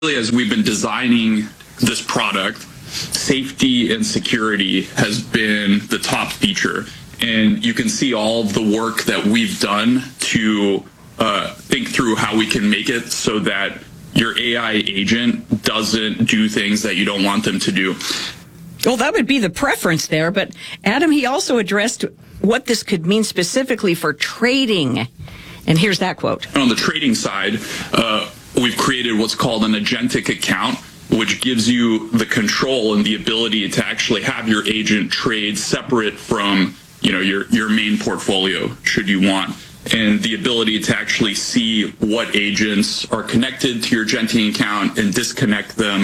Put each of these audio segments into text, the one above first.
As we've been designing this product, safety and security has been the top feature. And you can see all of the work that we've done to think through how we can make it so that your AI agent doesn't do things that you don't want them to do. Well, that would be the preference there. But Adam, he also addressed what this could mean specifically for trading. And here's that quote. On the trading side, we've created what's called an agentic account, which gives you the control and the ability to actually have your agent trade separate from, your main portfolio, should you want. And the ability to actually see what agents are connected to your agentic account and disconnect them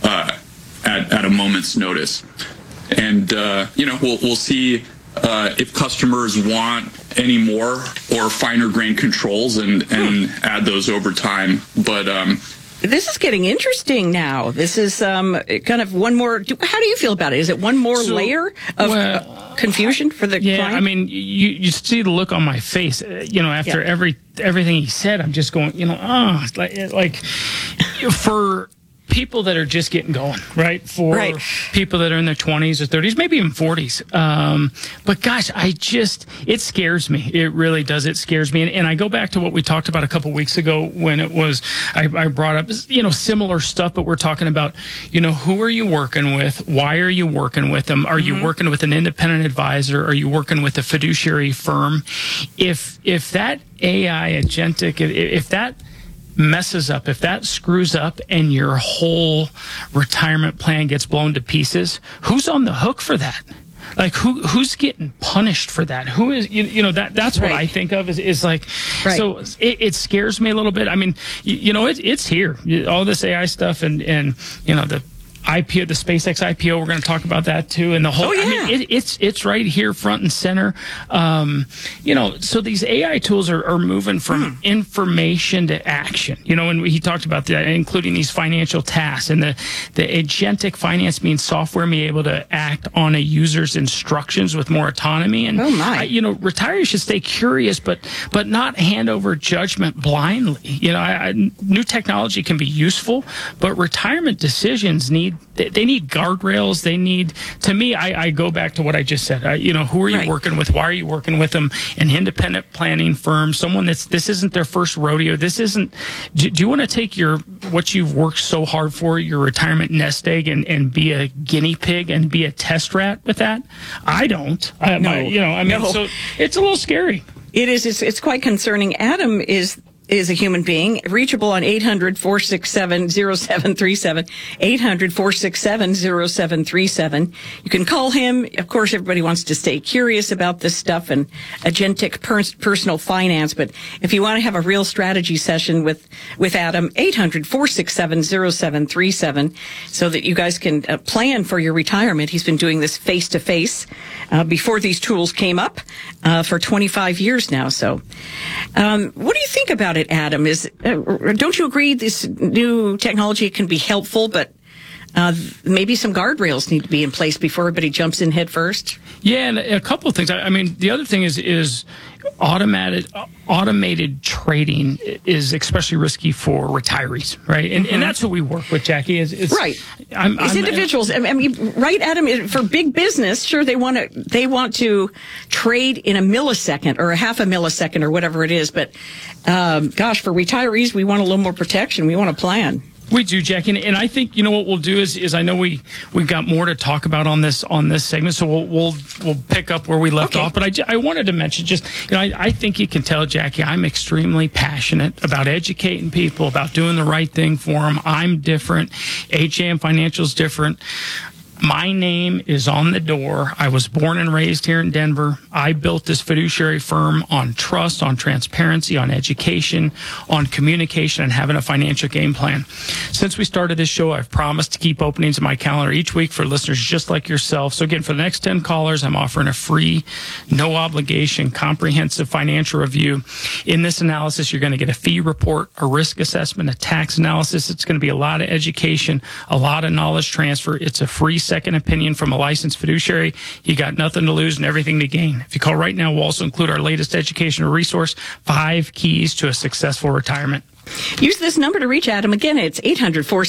at a moment's notice. And, we'll see if customers want any more or finer grain controls and add those over time. But this is getting interesting now. This is kind of one more. How do you feel about it? Is it one more layer of confusion for the client? I mean, you see the look on my face. After everything he said, I'm just going, like for people that are just getting going, right? For people that are in their 20s or 30s, maybe even 40s. But gosh, it scares me. It really does. It scares me. And I go back to what we talked about a couple weeks ago when it was, I brought up, similar stuff, but we're talking about, who are you working with? Why are you working with them? Are you working with an independent advisor? Are you working with a fiduciary firm? If that AI agentic, if that messes up, if that screws up and your whole retirement plan gets blown to pieces, who's on the hook for that? Like who's getting punished for that? Who is, that's what I think of is like, so it scares me a little bit. I mean, it's here, all this AI stuff and the IPO, the SpaceX IPO, we're going to talk about that too, and the whole. I mean, it's right here, front and center. So these AI tools are moving from information to action. And he talked about that, including these financial tasks, and the agentic finance means software being able to act on a user's instructions with more autonomy. And retirees should stay curious, but not hand over judgment blindly. New technology can be useful, but retirement decisions need guardrails. They need, to me, I go back to what I just said. Who are you working with? Why are you working with them? An independent planning firm, someone this isn't their first rodeo. This isn't, do you want to take what you've worked so hard for, your retirement nest egg, and be a guinea pig and be a test rat with that? I don't. So it's a little scary. It is. It's quite concerning. Adam is a human being, reachable on 800-467-0737, 800-467-0737. You can call him. Of course, everybody wants to stay curious about this stuff and agentic personal finance. But if you want to have a real strategy session with Adam, 800-467-0737, so that you guys can plan for your retirement. He's been doing this face-to-face before these tools came up for 25 years now. So what do you think about it, Adam? Don't you agree this new technology can be helpful, but maybe some guardrails need to be in place before everybody jumps in head first? Yeah, and a couple of things. I mean, the other thing is automated trading is especially risky for retirees, right? And that's who we work with, Jackie. Is individuals. I mean, right, Adam? For big business, sure, they want to trade in a millisecond or a half a millisecond or whatever it is. But gosh, for retirees, we want a little more protection. We want a plan. We do, Jackie, and I think what we'll do is I know we've got more to talk about on this segment, so we'll pick up where we left off. But I wanted to mention I think you can tell, Jackie, I'm extremely passionate about educating people, about doing the right thing for them. I'm different. HAM Financial's different. My name is on the door. I was born and raised here in Denver. I built this fiduciary firm on trust, on transparency, on education, on communication, and having a financial game plan. Since we started this show, I've promised to keep openings in my calendar each week for listeners just like yourself. So again, for the next 10 callers, I'm offering a free, no obligation, comprehensive financial review. In this analysis, you're going to get a fee report, a risk assessment, a tax analysis. It's going to be a lot of education, a lot of knowledge transfer. It's a free second opinion from a licensed fiduciary. You got nothing to lose and everything to gain. If you call right now, we'll also include our latest educational resource, 5 Keys to a Successful Retirement. Use this number to reach Adam. Again, it's 800